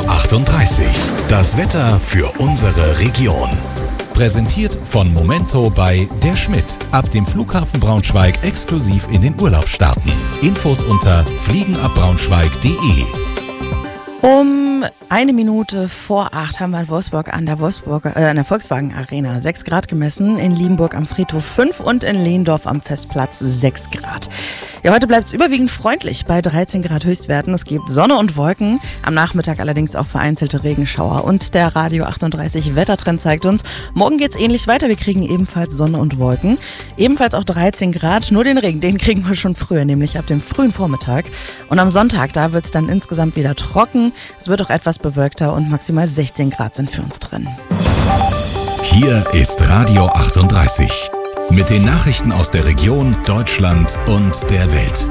38. Das Wetter für unsere Region. Präsentiert von Momento bei Der Schmidt. Ab dem Flughafen Braunschweig exklusiv in den Urlaub starten. Infos unter fliegenabbraunschweig.de. Um 1 Minute vor 8 haben wir in Wolfsburg an der Volkswagen Arena 6 Grad gemessen, in Liebenburg am Friedhof 5 und in Lehndorf am Festplatz 6 Grad. Ja, heute bleibt es überwiegend freundlich bei 13 Grad Höchstwerten. Es gibt Sonne und Wolken, am Nachmittag allerdings auch vereinzelte Regenschauer. Und der Radio 38 Wettertrend zeigt uns, morgen geht's ähnlich weiter. Wir kriegen ebenfalls Sonne und Wolken, ebenfalls auch 13 Grad. Nur den Regen, den kriegen wir schon früher, nämlich ab dem frühen Vormittag. Und am Sonntag, da wird's dann insgesamt wieder trocken. Es wird auch etwas bewölkter und maximal 16 Grad sind für uns drin. Hier ist Radio 38 mit den Nachrichten aus der Region, Deutschland und der Welt.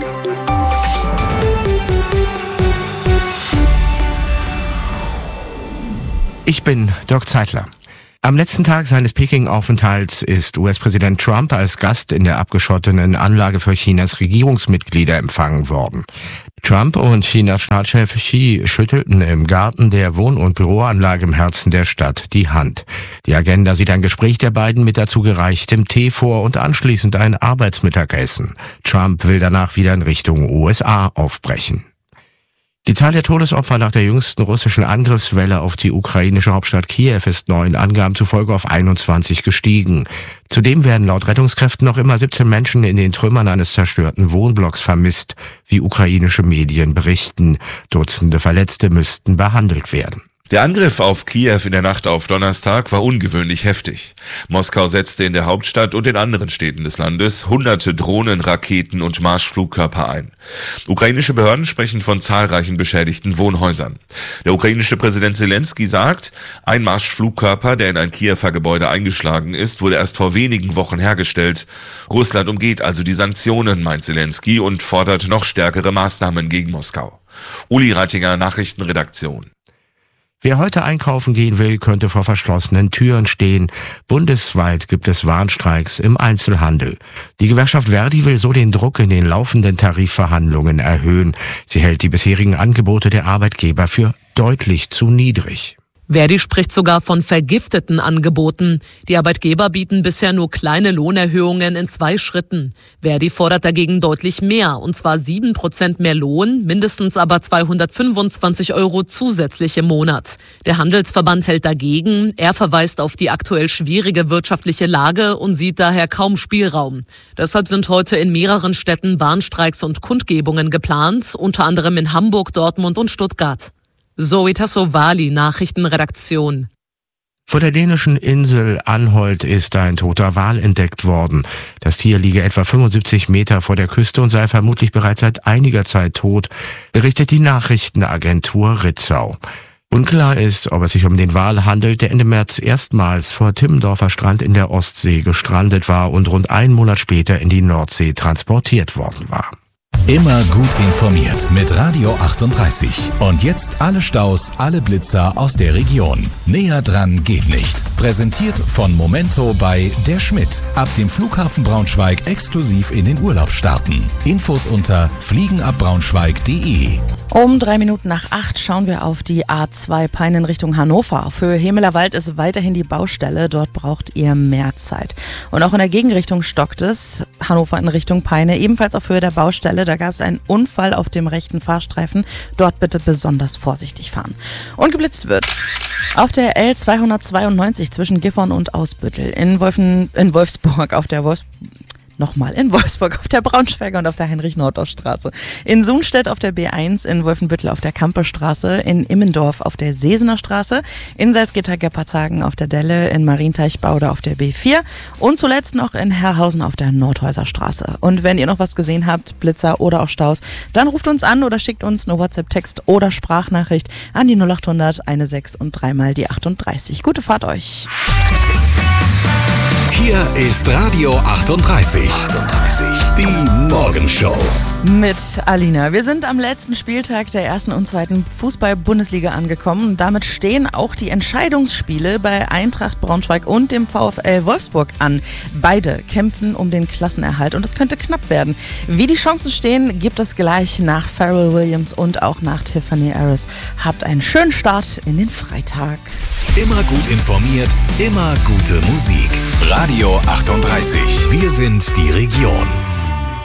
Ich bin Dirk Zeitler. Am letzten Tag seines Peking-Aufenthalts ist US-Präsident Trump als Gast in der abgeschotteten Anlage für Chinas Regierungsmitglieder empfangen worden. Trump und Chinas Staatschef Xi schüttelten im Garten der Wohn- und Büroanlage im Herzen der Stadt die Hand. Die Agenda sieht ein Gespräch der beiden mit dazu gereichtem Tee vor und anschließend ein Arbeitsmittagessen. Trump will danach wieder in Richtung USA aufbrechen. Die Zahl der Todesopfer nach der jüngsten russischen Angriffswelle auf die ukrainische Hauptstadt Kiew ist neuen Angaben zufolge auf 21 gestiegen. Zudem werden laut Rettungskräften noch immer 17 Menschen in den Trümmern eines zerstörten Wohnblocks vermisst, wie ukrainische Medien berichten. Dutzende Verletzte müssten behandelt werden. Der Angriff auf Kiew in der Nacht auf Donnerstag war ungewöhnlich heftig. Moskau setzte in der Hauptstadt und in anderen Städten des Landes hunderte Drohnen, Raketen und Marschflugkörper ein. Ukrainische Behörden sprechen von zahlreichen beschädigten Wohnhäusern. Der ukrainische Präsident Zelensky sagt, ein Marschflugkörper, der in ein Kiewer Gebäude eingeschlagen ist, wurde erst vor wenigen Wochen hergestellt. Russland umgeht also die Sanktionen, meint Zelensky, und fordert noch stärkere Maßnahmen gegen Moskau. Uli Rattinger, Nachrichtenredaktion. Wer heute einkaufen gehen will, könnte vor verschlossenen Türen stehen. Bundesweit gibt es Warnstreiks im Einzelhandel. Die Gewerkschaft Verdi will so den Druck in den laufenden Tarifverhandlungen erhöhen. Sie hält die bisherigen Angebote der Arbeitgeber für deutlich zu niedrig. Verdi spricht sogar von vergifteten Angeboten. Die Arbeitgeber bieten bisher nur kleine Lohnerhöhungen in 2 Schritten. Verdi fordert dagegen deutlich mehr, und zwar 7% mehr Lohn, mindestens aber 225 € zusätzlich im Monat. Der Handelsverband hält dagegen. Er verweist auf die aktuell schwierige wirtschaftliche Lage und sieht daher kaum Spielraum. Deshalb sind heute in mehreren Städten Warnstreiks und Kundgebungen geplant, unter anderem in Hamburg, Dortmund und Stuttgart. Zoe Tassovali, Nachrichtenredaktion. Vor der dänischen Insel Anholt ist ein toter Wal entdeckt worden. Das Tier liege etwa 75 Meter vor der Küste und sei vermutlich bereits seit einiger Zeit tot, berichtet die Nachrichtenagentur Ritzau. Unklar ist, ob es sich um den Wal handelt, der Ende März erstmals vor Timmendorfer Strand in der Ostsee gestrandet war und rund 1 Monat später in die Nordsee transportiert worden war. Immer gut informiert mit Radio 38. Und jetzt alle Staus, alle Blitzer aus der Region. Näher dran geht nicht. Präsentiert von Momento bei Der Schmidt. Ab dem Flughafen Braunschweig exklusiv in den Urlaub starten. Infos unter fliegenabbraunschweig.de. Um 3 Minuten nach 8 schauen wir auf die A2 Peine in Richtung Hannover. Für Hemelerwald ist weiterhin die Baustelle. Dort braucht ihr mehr Zeit. Und auch in der Gegenrichtung stockt es. Hannover in Richtung Peine, ebenfalls auf Höhe der Baustelle. Da gab es einen Unfall auf dem rechten Fahrstreifen. Dort bitte besonders vorsichtig fahren. Und geblitzt wird auf der L292 zwischen Gifhorn und Ausbüttel. In Wolfsburg auf der in Wolfsburg auf der Braunschweiger und auf der Heinrich-Nordau-Straße. In Sunstedt auf der B1, in Wolfenbüttel auf der Kampestraße, in Immendorf auf der Sesener Straße, in Salzgitter-Geppartshagen auf der Delle, in Marienteichbaude auf der B4 und zuletzt noch in Herrhausen auf der Nordhäuser Straße. Und wenn ihr noch was gesehen habt, Blitzer oder auch Staus, dann ruft uns an oder schickt uns eine WhatsApp-Text oder Sprachnachricht an die 0800 16 und 3 mal die 38. Gute Fahrt euch! Hier ist Radio 38. Die Morgenshow. Mit Alina. Wir sind am letzten Spieltag der ersten und zweiten Fußball-Bundesliga angekommen. Und damit stehen auch die Entscheidungsspiele bei Eintracht Braunschweig und dem VfL Wolfsburg an. Beide kämpfen um den Klassenerhalt und es könnte knapp werden. Wie die Chancen stehen, gibt es gleich nach Pharrell Williams und auch nach Tiffany Harris. Habt einen schönen Start in den Freitag. Immer gut informiert, immer gute Musik. Radio 38. Wir sind die Region.